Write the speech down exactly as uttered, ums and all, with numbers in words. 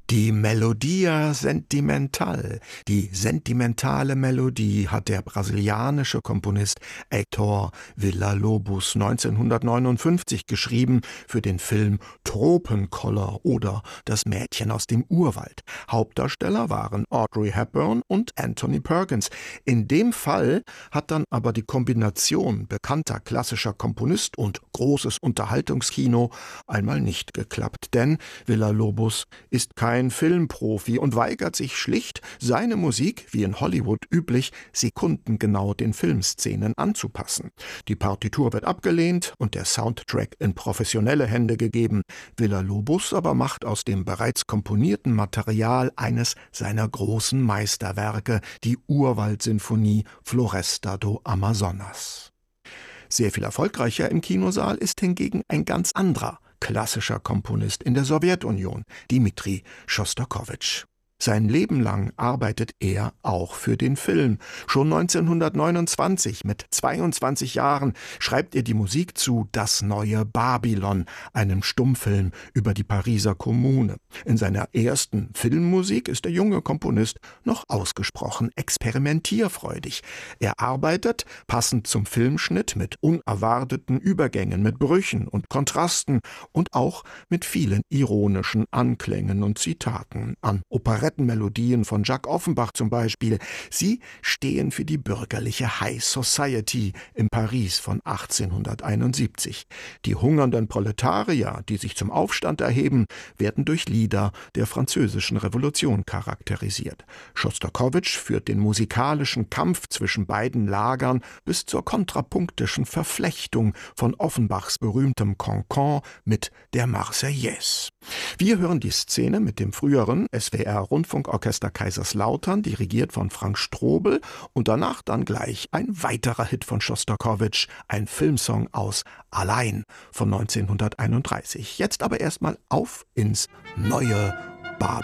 Die Melodia Sentimental, die sentimentale Melodie, hat der brasilianische Komponist Heitor Villa-Lobos neunzehnhundertneunundfünfzig geschrieben für den Film Tropenkoller oder Das Mädchen aus dem Urwald. Hauptdarsteller waren Audrey Hepburn und Anthony Perkins. In dem Fall hat dann aber die Kombination bekannter klassischer Komponist und großes Unterhaltungskino einmal nicht geklappt, denn Villa-Lobos ist kein Ein Filmprofi und weigert sich schlicht, seine Musik, wie in Hollywood üblich, sekundengenau den Filmszenen anzupassen. Die Partitur wird abgelehnt und der Soundtrack in professionelle Hände gegeben. Villa-Lobos aber macht aus dem bereits komponierten Material eines seiner großen Meisterwerke, die Urwaldsinfonie Floresta do Amazonas. Sehr viel erfolgreicher im Kinosaal ist hingegen ein ganz anderer klassischer Komponist in der Sowjetunion, Dmitri Schostakowitsch. Sein Leben lang arbeitet er auch für den Film. Schon neunzehnhundertneunundzwanzig, mit zweiundzwanzig Jahren, schreibt er die Musik zu Das neue Babylon, einem Stummfilm über die Pariser Kommune. In seiner ersten Filmmusik ist der junge Komponist noch ausgesprochen experimentierfreudig. Er arbeitet, passend zum Filmschnitt, mit unerwarteten Übergängen, mit Brüchen und Kontrasten und auch mit vielen ironischen Anklängen und Zitaten an Operetten. Melodien von Jacques Offenbach zum Beispiel. Sie stehen für die bürgerliche High Society in Paris von achtzehnhunderteinundsiebzig. Die hungernden Proletarier, die sich zum Aufstand erheben, werden durch Lieder der französischen Revolution charakterisiert. Schostakowitsch führt den musikalischen Kampf zwischen beiden Lagern bis zur kontrapunktischen Verflechtung von Offenbachs berühmtem Cancan mit der Marseillaise. Wir hören die Szene mit dem früheren S W R-Rundfunkorchester Kaiserslautern, dirigiert von Frank Strobel, und danach dann gleich ein weiterer Hit von Schostakowitsch, ein Filmsong aus Allein von neunzehnhunderteinunddreißig. Jetzt aber erstmal auf ins neue Babylon.